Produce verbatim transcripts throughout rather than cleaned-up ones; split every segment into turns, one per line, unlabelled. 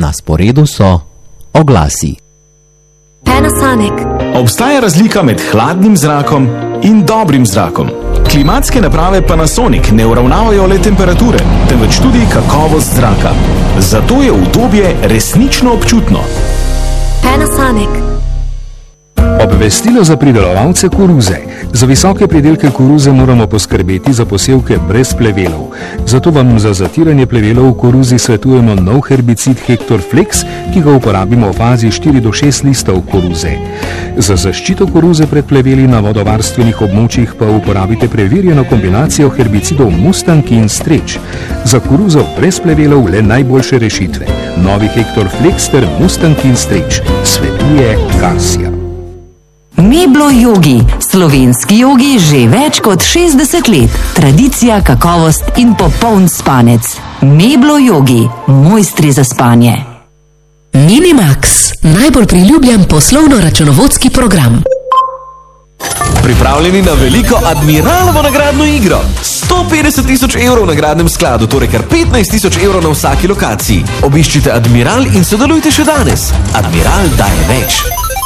Na sporedu so oglasi.
Panasonic.
Obstaja razlika med hladnim zrakom in dobrim zrakom. Klimatske naprave Panasonic ne uravnavajo le temperature, temveč tudi kakovost zraka. Zato je udobje resnično občutno.
Panasonic.
Obvestilo za pridelovalce koruze. Za visoke pridelke koruze moramo poskrbeti za posevke brez plevelov. Zato vam za zatiranje plevelov v koruzi svetujemo nov herbicid Hektor Flex, ki ga uporabimo v fazi štiri do šest listov koruze. Za zaščito koruze pred pleveli na vodovarstvenih območjih pa uporabite preverjeno kombinacijo herbicidov Mustang in Stretch. Za koruzo brez plevelov le najboljše rešitve. Novi Hektor Flex ter Mustang in Stretch. Svetuje Garcia.
Meblo Yogi, slovenski jogi že več kot šestdeset let. Tradicija, kakovost in popoln spanec. Meblo Yogi, mojstri za spanje.
Minimax, najbolj priljubljen poslovno-računovodski program.
Pripravljeni na veliko Admiralovo nagradno igro. sto petdeset tisoč evrov v nagradnem skladu, torej kar petnajst tisoč evrov na vsaki lokaciji. Obiščite Admiral in sodelujte še danes. Admiral daje več.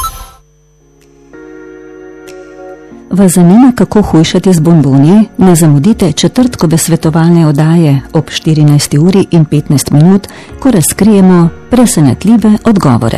Vas zanima, kako hujšati z bonboni? Ne zamudite četrtkove svetovalne oddaje ob štirinajsti uri in petnajst minut, ko razkrijemo presenetljive odgovore.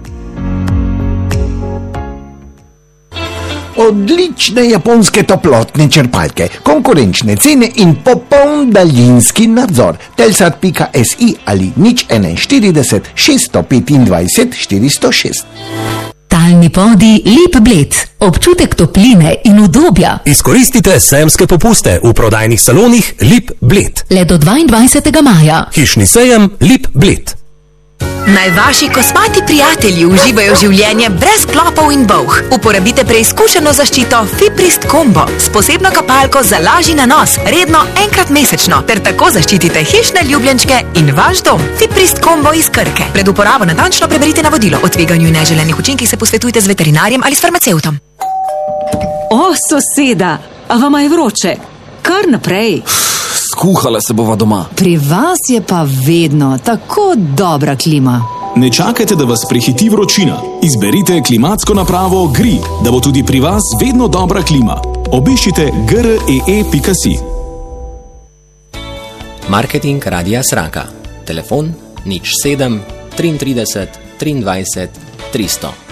Odlične japonske toplotne črpalke, konkurenčne cene in popoln daljinski nadzor. Telsat pika si ali nič enainštirideset šeststo petindvajset štiristo šest.
Talni podi Lip Bled, občutek topline in udobja.
Izkoristite sejemske popuste v prodajnih salonih Lip Bled.
Le do dvaindvajsetega maja.
Hišni sejem Lip Bled.
Naj vaši kosmati prijatelji uživajo življenje brez klopov in bolh. Uporabite preizkušeno zaščito Fiprist Combo s posebno kapalko za lažji nanos, redno enkrat mesečno, ter tako zaščitite hišne ljubljenčke in vaš dom. Fiprist Combo iz Krke. Pred uporabo natančno preberite navodilo. O tveganju in neželenih učinkih se posvetujte z veterinarjem ali s farmacevtom.
O, soseda, a vama je vroče? Kar naprej.
Skuhala se bova doma.
Pri vas je pa vedno tako dobra klima.
Ne čakajte, da vas prehiti vročina. Izberite klimatsko napravo Gri, da bo tudi pri vas vedno dobra klima. Obiščite gree pika si.
Marketing Radia Sraka. Telefon nič sedem triintrideset triindvajset tristo.